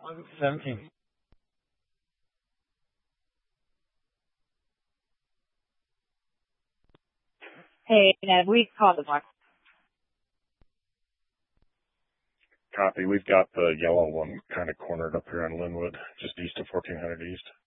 17. Hey, Ned, we called the block. Copy. We've got the yellow one kind of cornered up here on Linwood, just east of 1400 East.